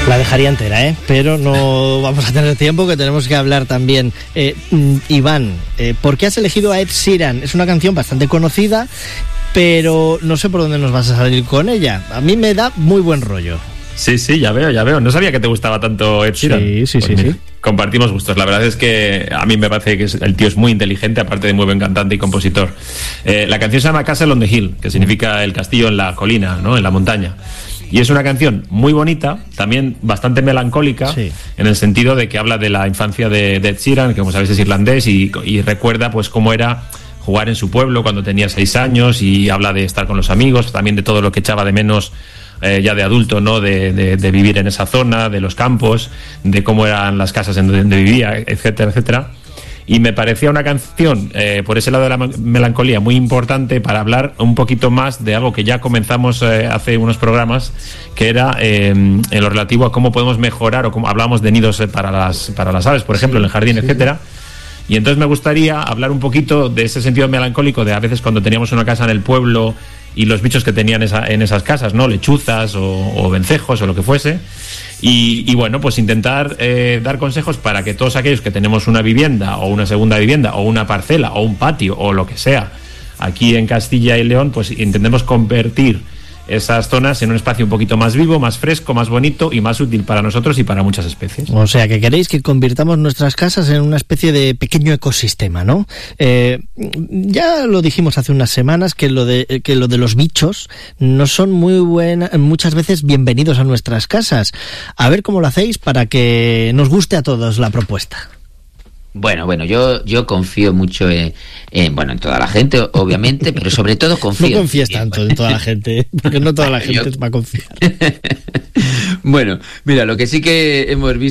La dejaría entera, pero no vamos a tener tiempo, que tenemos que hablar también. Iván, ¿por qué has elegido a Ed Sheeran? Es una canción bastante conocida, pero no sé por dónde nos vas a salir con ella. A mí me da muy buen rollo. Sí, ya veo. No sabía que te gustaba tanto Ed Sheeran. Sí. Compartimos gustos. La verdad es que a mí me parece que el tío es muy inteligente, aparte de muy buen cantante y compositor. La canción se llama Castle on the Hill, que significa el castillo en la colina, ¿no? En la montaña. Y es una canción muy bonita, también bastante melancólica, en el sentido de que habla de la infancia de Ed Sheeran, que como sabéis es irlandés, y recuerda pues cómo era jugar en su pueblo cuando tenía 6 años, y habla de estar con los amigos, también de todo lo que echaba de menos ya de adulto, ¿no? De vivir en esa zona, de los campos, de cómo eran las casas en donde vivía, etcétera, etcétera. Y me parecía una canción, por ese lado de la melancolía, muy importante para hablar un poquito más de algo que ya comenzamos hace unos programas, que era en lo relativo a cómo podemos mejorar, o cómo hablábamos de nidos para las aves, por ejemplo, en el jardín, etcétera. Y entonces me gustaría hablar un poquito de ese sentido melancólico de a veces cuando teníamos una casa en el pueblo y los bichos que tenían en esas casas, ¿no? Lechuzas o vencejos o lo que fuese. Y bueno, pues intentar dar consejos para que todos aquellos que tenemos una vivienda o una segunda vivienda o una parcela o un patio o lo que sea aquí en Castilla y León, pues intentemos convertir esas zonas en un espacio un poquito más vivo, más fresco, más bonito y más útil para nosotros y para muchas especies. O sea, que queréis que convirtamos nuestras casas en una especie de pequeño ecosistema, ¿no? Ya lo dijimos hace unas semanas que lo de los bichos no son muchas veces bienvenidos a nuestras casas. A ver cómo lo hacéis para que nos guste a todos la propuesta. Bueno, yo confío mucho en toda la gente, obviamente, pero sobre todo confío. No confíes tanto en toda la gente, porque no toda la gente va a confiar. Bueno, mira, lo que sí que hemos visto